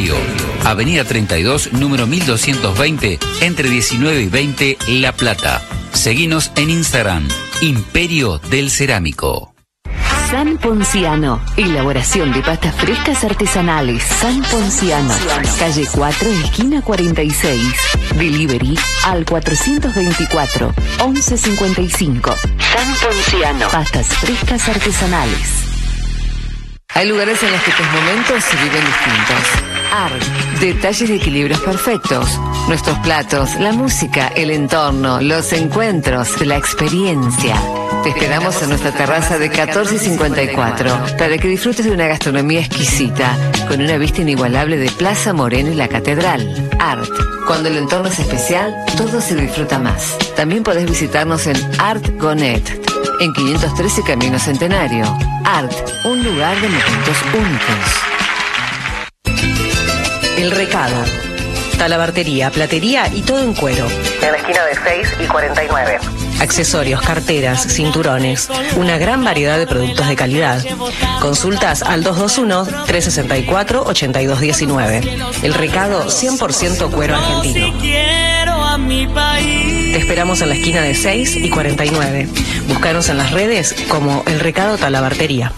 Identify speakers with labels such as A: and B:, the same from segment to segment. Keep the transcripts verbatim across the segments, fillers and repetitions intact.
A: Imperio, Avenida treinta y dos, número mil doscientos veinte, entre diecinueve y veinte, La Plata. Seguinos en Instagram, Imperio del Cerámico.
B: San Ponciano, elaboración de pastas frescas artesanales. San Ponciano, calle cuatro, esquina cuarenta y seis. Delivery al cuatrocientos veinticuatro, once cincuenta y cinco. San Ponciano, pastas frescas artesanales. Hay lugares en los que tus momentos se viven distintos. Art, detalles de equilibrios perfectos. Nuestros platos, la música, el entorno, los encuentros, la experiencia. Te esperamos en nuestra terraza de catorce cincuenta y cuatro para que disfrutes de una gastronomía exquisita con una vista inigualable de Plaza Moreno y la Catedral. Art, cuando el entorno es especial, todo se disfruta más. También podés visitarnos en Art Gonet, en quinientos trece Camino Centenario. Art, un lugar de momentos únicos.
C: El Recado. Talabartería, platería y todo en cuero.
D: En la esquina de seis y cuarenta y nueve.
C: Accesorios, carteras, cinturones, una gran variedad de productos de calidad. Consultas al dos dos uno, tres seis cuatro, ocho dos uno nueve. El Recado, cien por ciento cuero argentino. Te esperamos en la esquina de seis y cuarenta y nueve. Búscanos en las redes como El Recado Talabartería.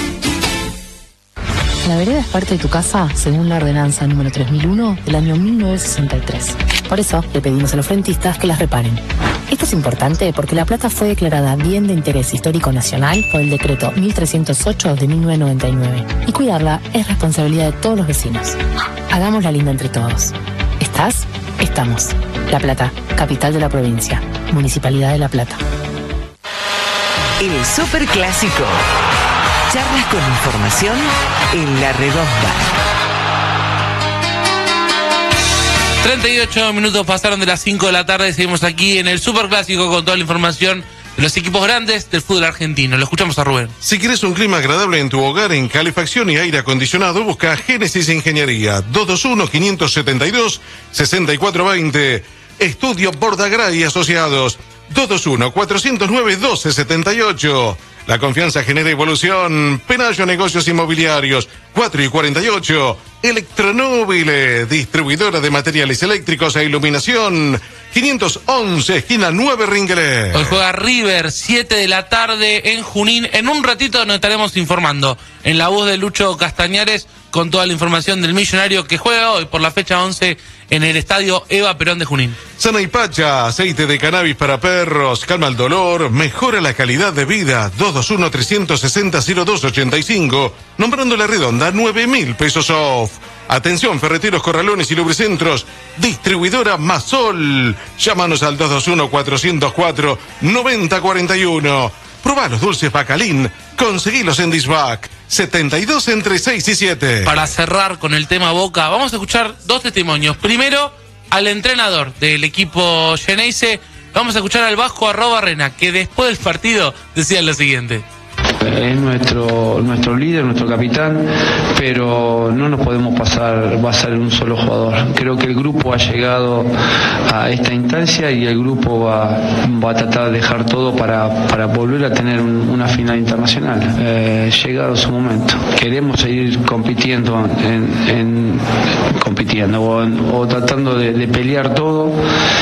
E: La vereda es parte de tu casa según la ordenanza número tres mil uno del año mil novecientos sesenta y tres. Por eso le pedimos a los frentistas que las reparen. Esto es importante porque La Plata fue declarada Bien de Interés Histórico Nacional por el decreto mil trescientos ocho de mil novecientos noventa y nueve. Y cuidarla es responsabilidad de todos los vecinos. Hagámosla linda entre todos. ¿Estás? Estamos. La Plata, capital de la provincia. Municipalidad de La Plata.
F: El Superclásico. Charlas con información en La Redonda.
G: treinta y ocho minutos pasaron de las cinco de la tarde. Seguimos aquí en el Superclásico con toda la información de los equipos grandes del fútbol argentino. Lo escuchamos a Rubén.
H: Si quieres un clima agradable en tu hogar en calefacción y aire acondicionado, busca Génesis Ingeniería. dos dos uno, cinco siete dos, seis cuatro dos cero. Estudio Bordagray y Asociados. dos dos uno, cuatro cero nueve, uno dos siete ocho. La confianza genera evolución. Penayo Negocios Inmobiliarios, cuatro y cuarenta y ocho. Electronóvil, distribuidora de materiales eléctricos e iluminación. quinientos once, esquina nueve Ringuelé.
G: Hoy juega River, siete de la tarde en Junín. En un ratito nos estaremos informando en la voz de Lucho Castañares con toda la información del Millonario que juega hoy por la fecha once en el estadio Eva Perón de Junín.
H: Sana y Pacha, aceite de cannabis para perros, calma el dolor, mejora la calidad de vida. dos dos uno, tres seis cero, cero dos ocho cinco, nombrando La Redonda, nueve mil pesos off. Atención, ferreteros, corralones y lubricentros. Distribuidora Masol. Llámanos al dos dos uno, cuatro cero cuatro, nueve cero cuatro uno. Probá los dulces Bacalín. Conseguilos en Disbac. setenta y dos entre seis y siete.
G: Para cerrar con el tema Boca, vamos a escuchar dos testimonios. Primero, al entrenador del equipo Geneise. Vamos a escuchar al Vasco Arrobarrena, que después del partido decía lo siguiente.
I: Es nuestro nuestro líder, nuestro capitán, pero no nos podemos pasar basar en un solo jugador. Creo que el grupo ha llegado a esta instancia y el grupo va, va a tratar de dejar todo para, para volver a tener un, una final internacional. Eh, llegado su momento. Queremos seguir compitiendo, en, en compitiendo o, o tratando de, de pelear todo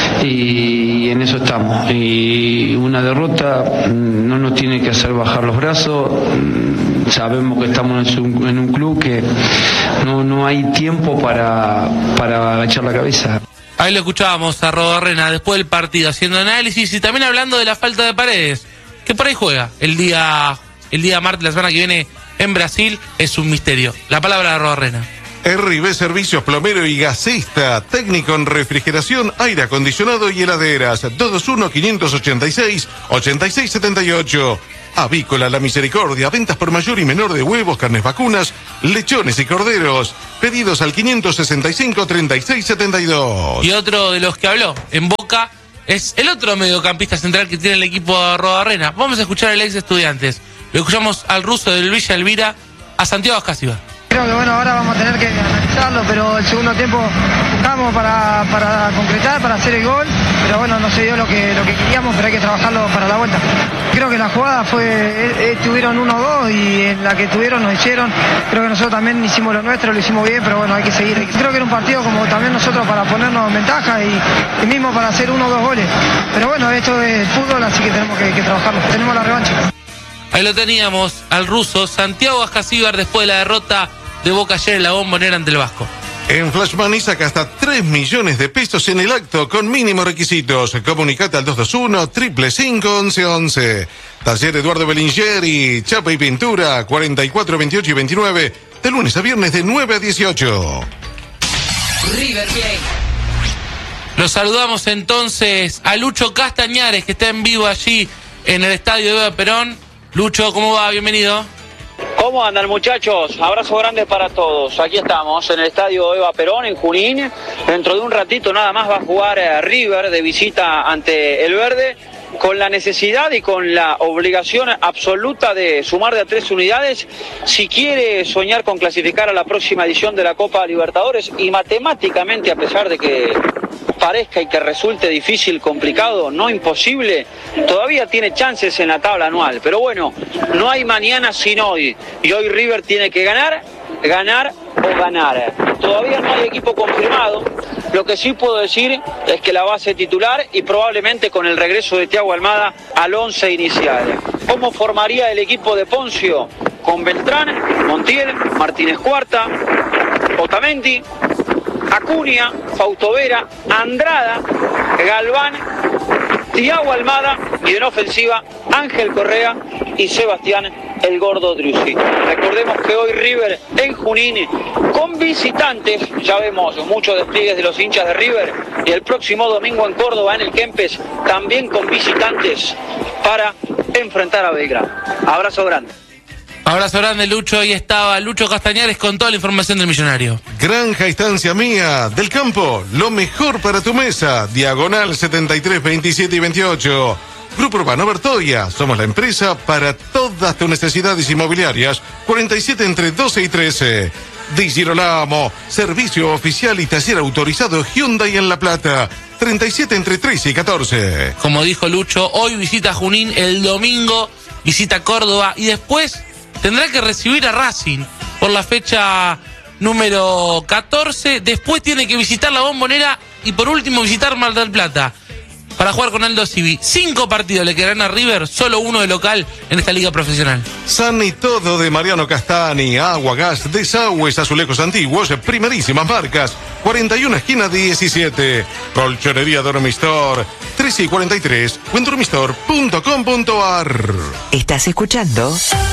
I: y, y en eso estamos. Y una derrota no nos tiene que hacer bajar los brazos. Sabemos que estamos en un, en un club que no, no hay tiempo para, para agachar la cabeza.
G: Ahí lo escuchábamos a Rodarrena después del partido haciendo análisis y también hablando de la falta de Paredes, que por ahí juega el día el día martes, la semana que viene en Brasil. Es un misterio. La palabra de Rodarrena.
H: R B Servicios Plomero y Gasista, técnico en refrigeración, aire acondicionado y heladeras. dos dos uno, cinco ocho seis, ocho seis siete ocho. Avícola La Misericordia, ventas por mayor y menor de huevos, carnes vacunas, lechones y corderos. Pedidos al quinientos sesenta y cinco, treinta y seis setenta y dos.
G: Y otro de los que habló en Boca es el otro mediocampista central que tiene el equipo de Rodarrena. Vamos a escuchar al ex Estudiantes. Lo escuchamos al ruso del Villa Elvira, a Santiago Ascasibar.
J: Creo que bueno, ahora vamos a tener que analizarlo trabajarlo, pero el segundo tiempo buscamos para, para concretar, para hacer el gol, pero bueno, no se dio lo que, lo que queríamos, pero hay que trabajarlo para la vuelta. Creo que la jugada fue, eh, estuvieron uno dos y en la que tuvieron nos hicieron, creo que nosotros también hicimos lo nuestro, lo hicimos bien, pero bueno, hay que seguir. Creo que era un partido como también nosotros para ponernos en ventaja y, y mismo para hacer uno o dos goles, pero bueno, esto es fútbol, así que tenemos que, que trabajarlo, tenemos la revancha.
G: Ahí lo teníamos al ruso Santiago Ascasíbar después de la derrota de Boca ayer en la Bombonera ante el Vasco.
H: En Flash Money saca hasta tres millones de pesos en el acto con mínimos requisitos. Comunicate al dos dos uno, cinco cinco cinco, once once. Taller Eduardo Bellingeri, chapa y pintura, cuarenta y cuatro, veintiocho y veintinueve, de lunes a viernes de nueve a dieciocho.
A: River Plate.
G: Los saludamos entonces a Lucho Castañares, que está en vivo allí en el estadio de Eva Perón. Lucho, ¿cómo va? Bienvenido.
K: ¿Cómo andan, muchachos? Abrazo grande para todos. Aquí estamos en el estadio Eva Perón, en Junín. Dentro de un ratito nada más va a jugar River de visita ante el Verde, con la necesidad y con la obligación absoluta de sumar de a tres unidades si quiere soñar con clasificar a la próxima edición de la Copa Libertadores, y matemáticamente, a pesar de que parezca y que resulte difícil, complicado, no imposible, todavía tiene chances en la tabla anual. Pero bueno, no hay mañana sin hoy, y hoy River tiene que ganar, ganar o ganar. Todavía no hay equipo confirmado. Lo que sí puedo decir es que la base titular, y probablemente con el regreso de Thiago Almada al once inicial. ¿Cómo formaría el equipo de Poncio? Con Beltrán, Montiel, Martínez Cuarta, Otamendi, Acuña, Fausto Vera, Andrada, Galván, Thiago Almada, y en ofensiva Ángel Correa y Sebastián el Gordo Driussi. Recordemos que hoy River en Junín con visitantes, ya vemos muchos despliegues de los hinchas de River, y el próximo domingo en Córdoba en el Kempes también con visitantes para enfrentar a Belgrano. Abrazo grande.
G: Abrazo grande, Lucho. Ahí estaba Lucho Castañares con toda la información del Millonario.
H: Granja Estancia Mía, del campo, lo mejor para tu mesa. Diagonal setenta y tres, veintisiete y veintiocho. Grupo Urbano Bertoia, somos la empresa para todas tus necesidades inmobiliarias. cuarenta y siete entre doce y trece. Di Girolamo, servicio oficial y taller autorizado Hyundai en La Plata. treinta y siete entre trece y catorce.
G: Como dijo Lucho, hoy visita Junín, el domingo visita Córdoba y después tendrá que recibir a Racing por la fecha número catorce. Después tiene que visitar la Bombonera y por último visitar Mar del Plata para jugar con Aldo Civi. Cinco partidos le quedarán a River, solo uno de local en esta liga profesional.
H: San y todo de Mariano Castani, agua, gas, desagües, azulejos antiguos, primerísimas marcas. cuarenta y uno esquina diecisiete. Colchonería Dormistor, trece y cuarenta y tres. o en dormistor punto com punto ar.
F: Estás escuchando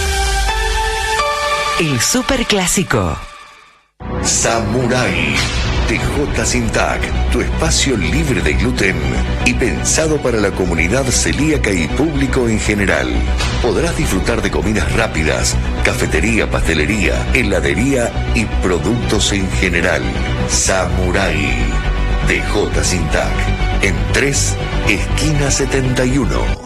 F: el Superclásico.
L: Samurai de J. Sintac, tu espacio libre de gluten y pensado para la comunidad celíaca y público en general. Podrás disfrutar de comidas rápidas, cafetería, pastelería, heladería y productos en general. Samurai de J. Sintac, en tres, esquina setenta y uno.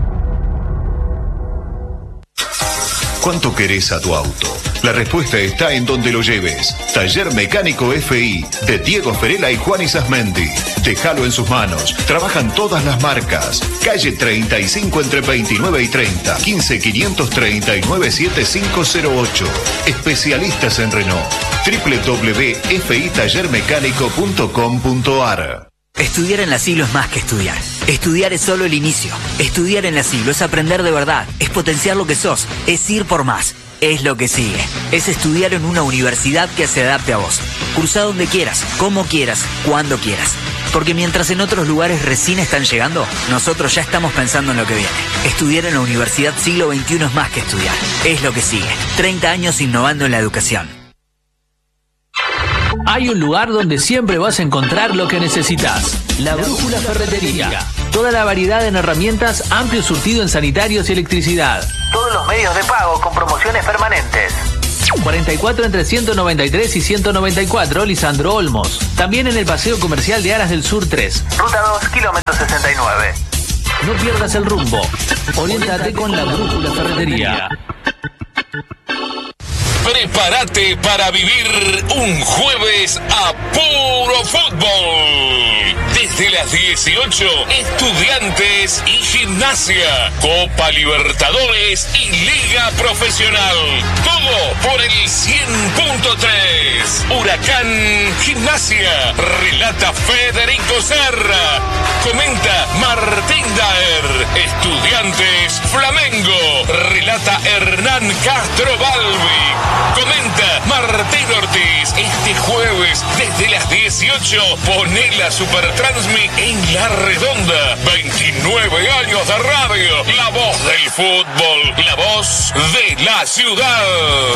L: ¿Cuánto querés a tu auto? La respuesta está en donde lo lleves. Taller Mecánico F I de Diego Ferela y Juan Isasmendi. Déjalo en sus manos. Trabajan todas las marcas. Calle treinta y cinco entre veintinueve y treinta. quince quinientos treinta y nueve setenta y cinco cero ocho. Especialistas en Renault. doble u doble u doble u punto f i taller mecánico punto com punto ar.
M: Estudiar en la Siglo es más que estudiar. Estudiar es solo el inicio. Estudiar en la Siglo es aprender de verdad. Es potenciar lo que sos. Es ir por más. Es lo que sigue. Es estudiar en una universidad que se adapte a vos. Cursa donde quieras, como quieras, cuando quieras. Porque mientras en otros lugares recién están llegando, nosotros ya estamos pensando en lo que viene. Estudiar en la Universidad Siglo veintiuno es más que estudiar. Es lo que sigue. treinta años innovando en la educación.
N: Hay un lugar donde siempre vas a encontrar lo que necesitas. La Brújula Ferretería. Toda la variedad en herramientas, amplio surtido en sanitarios y electricidad.
O: Todos los medios de pago con promociones permanentes.
N: cuarenta y cuatro entre ciento noventa y tres y ciento noventa y cuatro, Lisandro Olmos. También en el Paseo Comercial de Aras del Sur tres.
O: Ruta dos, kilómetro sesenta y nueve.
N: No pierdas el rumbo. Oriéntate con la Brújula Ferretería.
P: Prepárate para vivir un jueves a puro fútbol. Desde las dieciocho, Estudiantes y Gimnasia, Copa Libertadores y Liga Profesional. Todo por el cien punto tres. Huracán Gimnasia. Relata Federico Serra. Comenta Martín Daer. Estudiantes Flamengo. Relata Hernán Castro Balbi. Comenta Martín Ortiz. Este jueves desde las dieciocho, poné la Supertransmi en La Redonda. veintinueve años de radio. La voz del fútbol. La voz de la ciudad.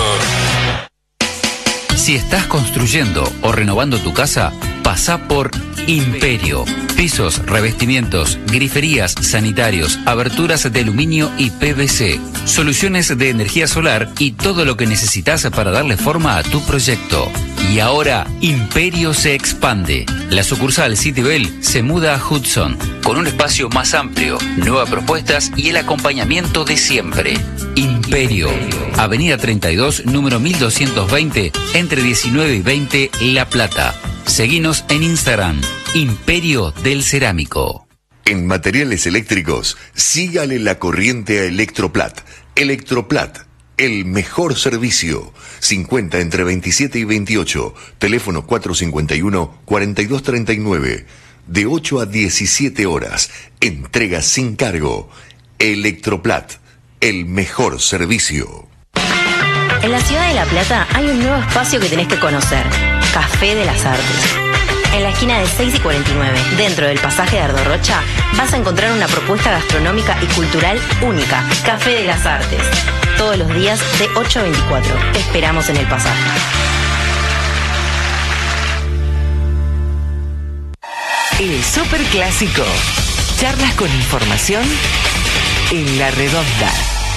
A: Si estás construyendo o renovando tu casa, pasa por Imperio. Pisos, revestimientos, griferías, sanitarios, aberturas de aluminio y P V C. Soluciones de energía solar y todo lo que necesitas para darle forma a tu proyecto. Y ahora, Imperio se expande. La sucursal City Bell se muda a Hudson, con un espacio más amplio, nuevas propuestas y el acompañamiento de siempre. Imperio, Avenida treinta y dos, número mil doscientos veinte, entre diecinueve y veinte, La Plata. Seguinos en Instagram, Imperio del Cerámico.
L: En materiales eléctricos, sígale la corriente a Electroplat. Electroplat, el mejor servicio. cincuenta entre veintisiete y veintiocho, teléfono cuatro cincuenta y uno, cuarenta y dos treinta y nueve. De ocho a diecisiete horas, entrega sin cargo. Electroplat, el mejor servicio.
Q: En la ciudad de La Plata hay un nuevo espacio que tenés que conocer. Café de las Artes. En la esquina de seis y cuarenta y nueve, dentro del pasaje de Ardorrocha, vas a encontrar una propuesta gastronómica y cultural única. Café de las Artes. Todos los días de ocho a veinticuatro. Te esperamos en el pasaje.
F: El Superclásico. Charlas con información en La Redonda.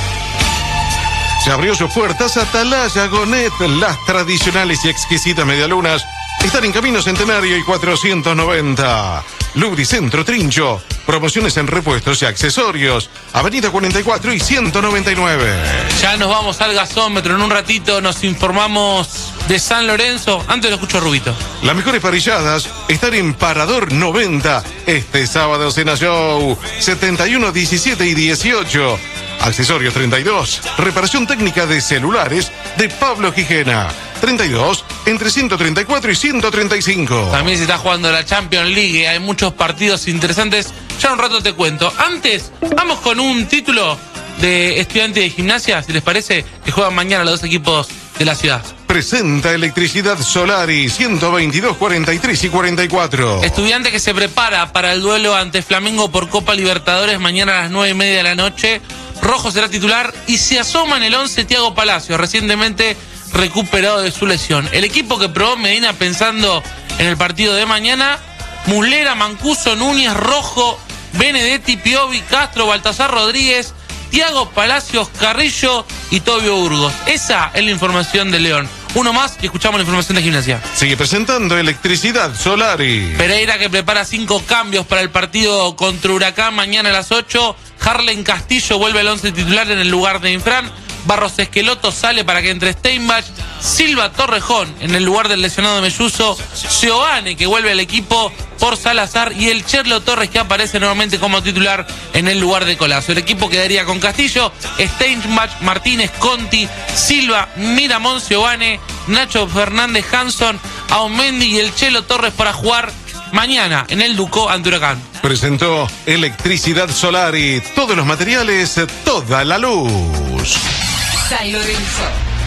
H: Se abrió sus puertas Atalaya Gonet. Las tradicionales y exquisitas medialunas están en Camino Centenario y cuatrocientos noventa. Lubricentro Trincho. Promociones en repuestos y accesorios. Avenida cuarenta y cuatro y ciento noventa y nueve.
G: Ya nos vamos al gasómetro. En un ratito nos informamos de San Lorenzo. Antes lo escucho a Rubito.
H: Las mejores parrilladas están en Parador noventa. Este sábado Cena Show. setenta y uno, diecisiete y dieciocho. Accesorios treinta y dos. Reparación técnica de celulares de Pablo Gijena. treinta y dos, entre ciento treinta y cuatro y ciento treinta y cinco.
G: También se está jugando la Champions League. Hay muchos partidos interesantes. Ya un rato te cuento. Antes, vamos con un título de Estudiantes de Gimnasia, si les parece, que juegan mañana los dos equipos de la ciudad.
H: Presenta Electricidad Solari, ciento veintidós, cuarenta y tres y cuarenta y cuatro.
G: Estudiante que se prepara para el duelo ante Flamengo por Copa Libertadores mañana a las nueve y media de la noche. Rojo será titular y se asoma en el once Thiago Palacio, recientemente recuperado de su lesión. El equipo que probó Medina pensando en el partido de mañana: Muslera, Mancuso, Núñez, Rojo, Benedetti, Piovi, Castro, Baltasar Rodríguez, Thiago Palacios, Carrillo y Tobio Burgos. Esa es la información de León. Uno más y escuchamos la información de Gimnasia.
H: Sigue presentando Electricidad Solari.
G: Pereira, que prepara cinco cambios para el partido contra Huracán mañana a las ocho. Harlen Castillo vuelve al once titular en el lugar de Infran. Barros Esqueloto sale para que entre Steinbach. Silva Torrejón en el lugar del lesionado Melluso. Seoane, que vuelve al equipo por Salazar. Y el Cherlo Torres, que aparece nuevamente como titular en el lugar de Colazo. El equipo quedaría con Castillo, Steinbach, Martínez, Conti, Silva, Miramón, Seoane, Nacho Fernández, Hanson, Aumendi y el Chelo Torres para jugar mañana en el Ducó ante Huracán.
H: Presentó Electricidad Solari. Todos los materiales, toda la luz.
F: San Lorenzo.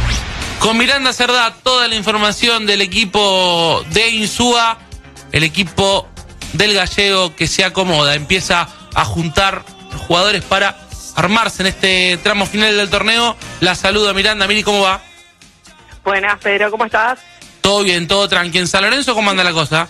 G: Con Miranda Cerdá, toda la información del equipo de Insúa, el equipo del gallego que se acomoda, empieza a juntar jugadores para armarse en este tramo final del torneo. La saludo, Miranda. Miri, ¿cómo va?
R: Buenas, Pedro, ¿cómo estás?
G: Todo bien, todo tranqui. ¿En San Lorenzo cómo anda la cosa?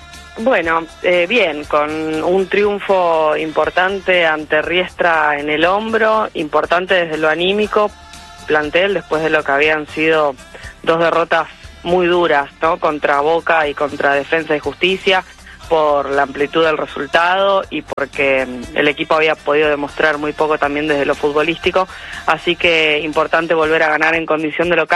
R: Bueno, eh, bien, con un triunfo importante ante Riestra en el hombro, importante desde lo anímico, plantel después de lo que habían sido dos derrotas muy duras, ¿no? Contra Boca y contra Defensa y Justicia, por la amplitud del resultado y porque el equipo había podido demostrar muy poco también desde lo futbolístico, así que importante volver a ganar en condición de local,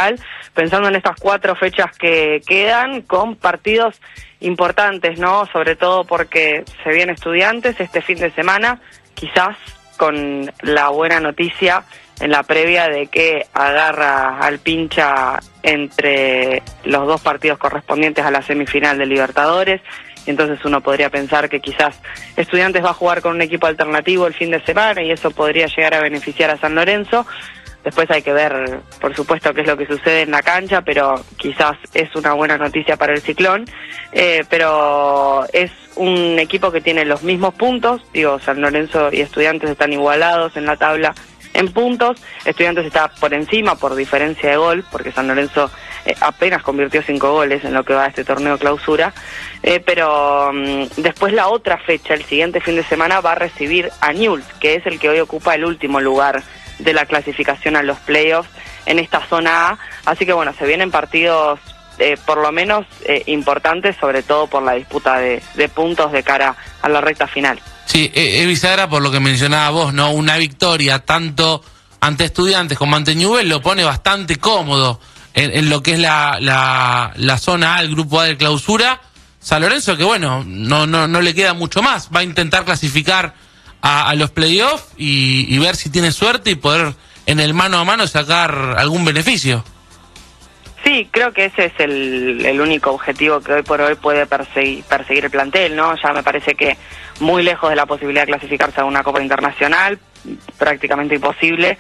R: pensando en estas cuatro fechas que quedan, con partidos importantes, ¿no? Sobre todo porque se vienen Estudiantes este fin de semana, quizás con la buena noticia en la previa de que agarra al pincha entre los dos partidos correspondientes a la semifinal de Libertadores, y entonces uno podría pensar que quizás Estudiantes va a jugar con un equipo alternativo el fin de semana y eso podría llegar a beneficiar a San Lorenzo. Después hay que ver, por supuesto, qué es lo que sucede en la cancha, pero quizás es una buena noticia para el Ciclón. Eh, pero es un equipo que tiene los mismos puntos, digo, San Lorenzo y Estudiantes están igualados en la tabla en puntos. Estudiantes está por encima por diferencia de gol, porque San Lorenzo eh, apenas convirtió cinco goles en lo que va a este torneo clausura. Eh, pero um, después la otra fecha, el siguiente fin de semana, va a recibir a Newell's, que es el que hoy ocupa el último lugar de la clasificación a los playoffs en esta zona A. Así que bueno, se vienen partidos eh, por lo menos eh, importantes, sobre todo por la disputa de, de puntos de cara a la recta final.
G: Sí, eh, Bisagra, por lo que mencionaba vos, ¿no? Una victoria tanto ante Estudiantes como ante Newell's lo pone bastante cómodo en, en lo que es la, la, la zona A, el grupo A de clausura. San Lorenzo, que bueno, no, no, no le queda mucho más, va a intentar clasificar a, a los playoffs y, y ver si tiene suerte y poder en el mano a mano sacar algún beneficio.
R: Sí, creo que ese es el, el único objetivo que hoy por hoy puede perseguir, perseguir el plantel, ¿no? Ya me parece que muy lejos de la posibilidad de clasificarse a una Copa Internacional, prácticamente imposible,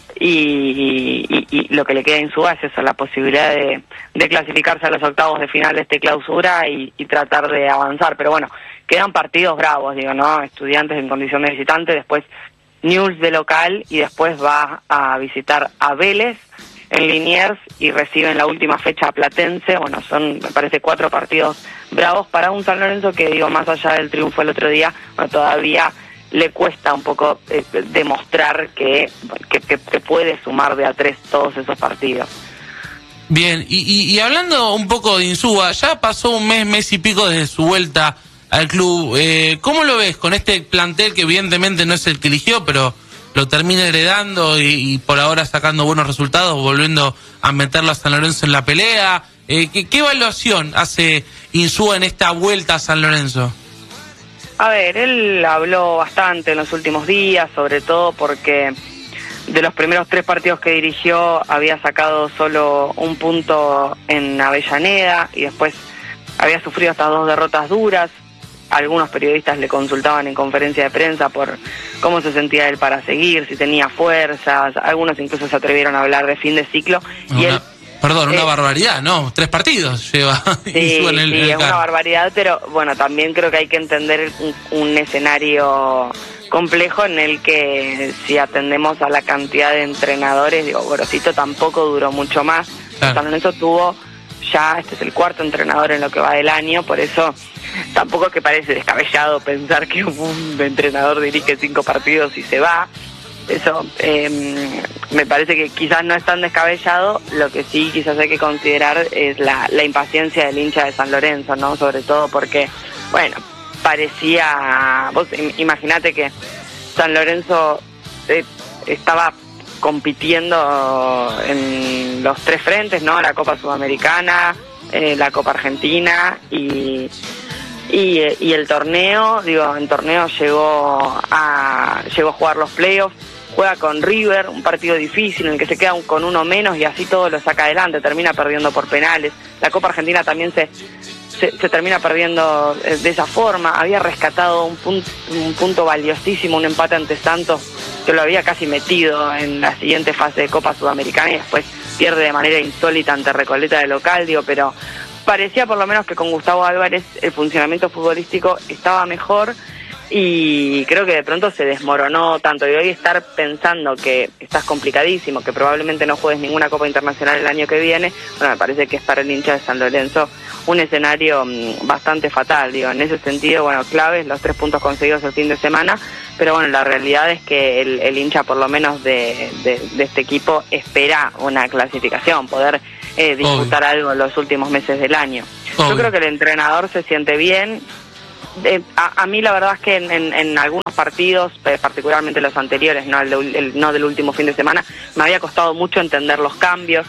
R: y, y, y lo que le queda en su base es eso, la posibilidad de, de clasificarse a los octavos de final de este clausura y, y tratar de avanzar. Pero bueno, quedan partidos bravos, digo, ¿no? Estudiantes en condición de visitante, después Newell's de local y después va a visitar a Vélez en Liniers y recibe en la última fecha a Platense. Bueno, son, me parece, cuatro partidos bravos para un San Lorenzo que, digo, más allá del triunfo el otro día, bueno, todavía le cuesta un poco eh, demostrar que, que, que, que puede sumar de a tres todos esos partidos.
G: Bien, y, y, y hablando un poco de Insúa, ya pasó un mes, mes y pico desde su vuelta al club. Eh, ¿Cómo lo ves con este plantel que evidentemente no es el que eligió, pero lo termina heredando y, y por ahora sacando buenos resultados, volviendo a meterlo a San Lorenzo en la pelea? Eh, ¿qué, ¿Qué evaluación hace Insúa en esta vuelta a San Lorenzo?
R: A ver, él habló bastante en los últimos días, sobre todo porque de los primeros tres partidos que dirigió había sacado solo un punto en Avellaneda y después había sufrido hasta dos derrotas duras. Algunos periodistas le consultaban en conferencia de prensa por cómo se sentía él para seguir, si tenía fuerzas, algunos incluso se atrevieron a hablar de fin de ciclo.
G: Una,
R: y él,
G: perdón, una
R: eh,
G: barbaridad, ¿no? Tres partidos lleva.
R: Sí,
G: en el,
R: sí,
G: en el
R: es una barbaridad, pero bueno, también creo que hay que entender un, un escenario complejo en el que si atendemos a la cantidad de entrenadores, digo, Gorosito tampoco duró mucho más. Claro. San Lorenzo tuvo ya, este es el cuarto entrenador en lo que va del año, por eso tampoco es que parece descabellado pensar que un entrenador dirige cinco partidos y se va. Eso eh, me parece que quizás no es tan descabellado. Lo que sí quizás hay que considerar es la, la impaciencia del hincha de San Lorenzo, ¿no? Sobre todo porque, bueno, parecía, vos imaginate que San Lorenzo eh, estaba compitiendo en los tres frentes, ¿no? La Copa Sudamericana, eh, la Copa Argentina y, y, y el torneo. Digo, en torneo llegó a, llegó a jugar los playoffs, juega con River, un partido difícil en el que se queda con uno menos y así todo lo saca adelante, termina perdiendo por penales. La Copa Argentina también se Se, se termina perdiendo de esa forma. Había rescatado un punto, un punto valiosísimo, un empate ante Santos que lo había casi metido en la siguiente fase de Copa Sudamericana y después pierde de manera insólita ante Recoleta de local, digo, pero parecía por lo menos que con Gustavo Álvarez el funcionamiento futbolístico estaba mejor y creo que de pronto se desmoronó tanto. Y hoy estar pensando que estás complicadísimo, que probablemente no juegues ninguna Copa Internacional el año que viene, bueno, me parece que es para el hincha de San Lorenzo un escenario mmm, bastante fatal, digo, en ese sentido, bueno, claves los tres puntos conseguidos el fin de semana, pero bueno, la realidad es que el, el hincha por lo menos de, de, de este equipo espera una clasificación, poder eh, disputar Obvio. algo en los últimos meses del año. Obvio. Yo creo que el entrenador se siente bien. Eh, a, a mí la verdad es que en, en, en algunos partidos, eh, particularmente los anteriores, no el, de, el no del último fin de semana, me había costado mucho entender los cambios.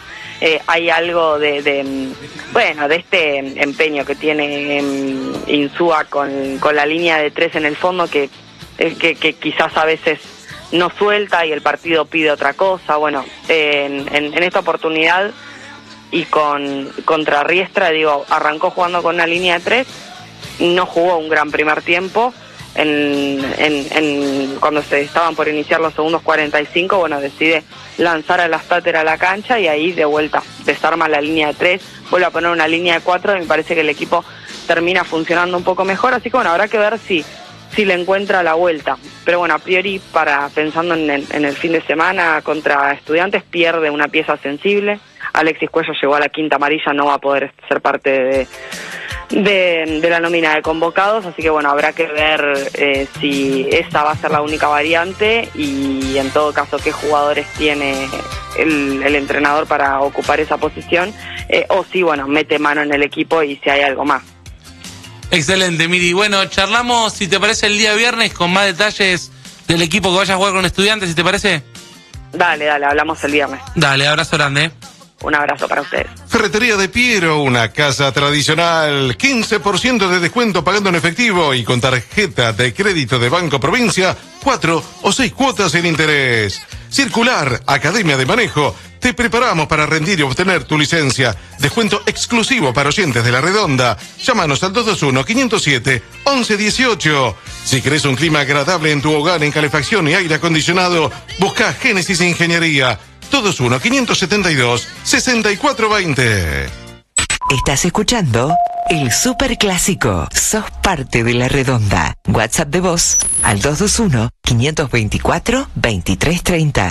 R: eh, hay algo de, de, bueno, de este empeño que tiene um, Insúa con, con la línea de tres en el fondo que, que, que quizás a veces no suelta y el partido pide otra cosa. Bueno, eh, en, en, en esta oportunidad y con contra Riestra, digo, arrancó jugando con una línea de tres, no jugó un gran primer tiempo. En, en, en cuando se estaban por iniciar los segundos cuarenta y cinco, bueno, decide lanzar a la Stater a la cancha y ahí de vuelta desarma la línea de tres, vuelve a poner una línea de cuatro y me parece que el equipo termina funcionando un poco mejor, así que bueno, habrá que ver si si le encuentra la vuelta, pero bueno, a priori, para pensando en el, en el fin de semana contra Estudiantes, pierde una pieza sensible. Alexis Cuello llegó a la quinta amarilla, no va a poder ser parte de De, de la nómina de convocados, así que bueno, habrá que ver eh, si esa va a ser la única variante y en todo caso qué jugadores tiene el, el entrenador para ocupar esa posición, eh, o si bueno, mete mano en el equipo y si hay algo más.
G: Excelente, Miri. Bueno, charlamos, si te parece, el día viernes con más detalles del equipo que vaya a jugar con Estudiantes, si te parece.
R: Dale, dale, hablamos el viernes.
G: Dale, abrazo grande.
R: Un abrazo para ustedes.
H: Ferretería de Piero, una casa tradicional, quince por ciento de descuento pagando en efectivo y con tarjeta de crédito de Banco Provincia, cuatro o seis cuotas sin interés. Circular, Academia de Manejo, te preparamos para rendir y obtener tu licencia. Descuento exclusivo para oyentes de La Redonda. Llámanos al dos dos uno, cinco cero siete, once dieciocho. Si querés un clima agradable en tu hogar en calefacción y aire acondicionado, busca Génesis Ingeniería. dos dos uno, cinco siete dos, seis cuatro dos cero.
F: Estás escuchando el Superclásico. Sos parte de La Redonda. WhatsApp de voz al dos dos uno, cinco dos cuatro, dos tres tres cero.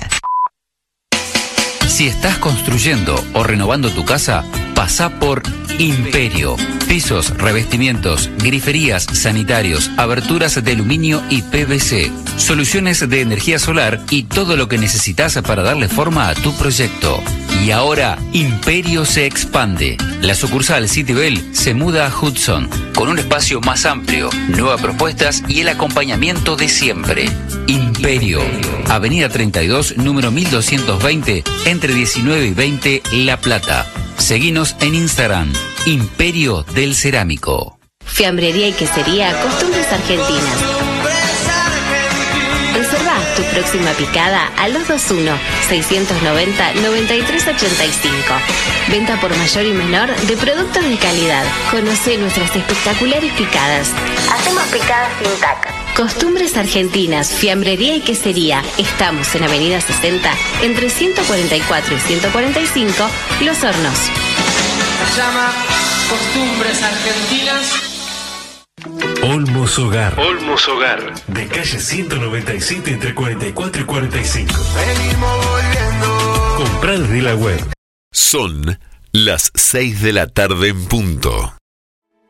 A: Si estás construyendo o renovando tu casa, pasá por Imperio. Pisos, revestimientos, griferías, sanitarios, aberturas de aluminio y P V C. Soluciones de energía solar y todo lo que necesitas para darle forma a tu proyecto. Y ahora, Imperio se expande. La sucursal Citibel se muda a Hudson, con un espacio más amplio, nuevas propuestas y el acompañamiento de siempre. Imperio, Avenida treinta y dos, número mil doscientos veinte, entre diecinueve y veinte, La Plata. Seguinos en Instagram, Imperio del Cerámico.
Q: Fiambrería y quesería Costumbres Argentinas. Reserva tu próxima picada al dos dos uno, seis nueve cero, nueve tres ocho cinco. Venta por mayor y menor de productos de calidad. Conoce nuestras espectaculares picadas.
D: Hacemos picadas sin taca.
Q: Costumbres Argentinas, Fiambrería y Quesería. Estamos en Avenida sesenta, entre ciento cuarenta y cuatro y ciento cuarenta y cinco, Los Hornos.
S: Se llama Costumbres Argentinas.
T: Olmos Hogar.
S: Olmos Hogar.
T: De calle ciento noventa y siete entre cuarenta y cuatro y cuarenta y cinco.
S: Venimos volviendo.
T: Comprar de la web.
L: Son las seis de la tarde en punto.